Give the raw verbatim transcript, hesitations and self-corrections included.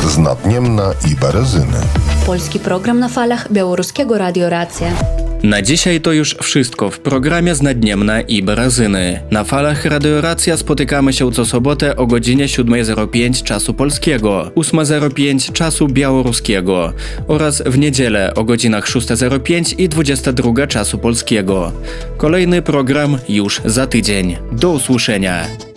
z Nadniemna i Berezyny. Polski program na falach Białoruskiego Radio Racja. Na dzisiaj to już wszystko w programie z Nadniemna i Berezyny. Na falach Radio Racja spotykamy się co sobotę o godzinie siódma zero pięć czasu polskiego, ósma zero pięć czasu białoruskiego oraz w niedzielę o godzinach szósta zero pięć i dwudziesta druga czasu polskiego. Kolejny program już za tydzień. Do usłyszenia.